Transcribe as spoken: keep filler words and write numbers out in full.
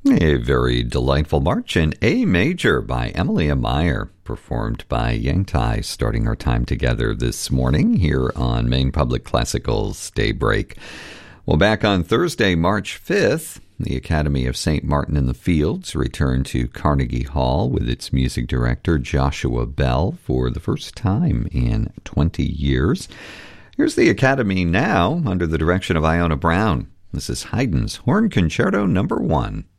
A very delightful march in A major by Emilia Meyer, performed by Yang Tai, starting our time together this morning here on Maine Public Classical's Daybreak. Well, back on Thursday, March fifth, the Academy of Saint Martin in the Fields returned to Carnegie Hall with its music director Joshua Bell for the first time in twenty years. Here's the Academy now under the direction of Iona Brown. This is Haydn's Horn Concerto Number One.